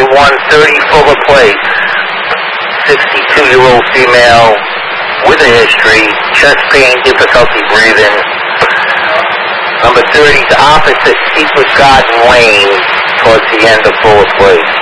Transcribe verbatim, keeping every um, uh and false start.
one thirty Fuller Place, sixty-two-year-old female with a history, chest pain, difficulty breathing. Number thirty, the opposite Secret Garden Lane towards the end of Fuller Place.